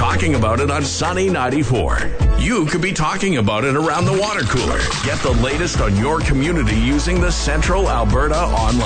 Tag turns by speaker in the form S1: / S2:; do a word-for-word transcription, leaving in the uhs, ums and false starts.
S1: talking about it on Sunny ninety-four. You could be talking about it around the water cooler. Get the latest on your community using the Central Alberta Online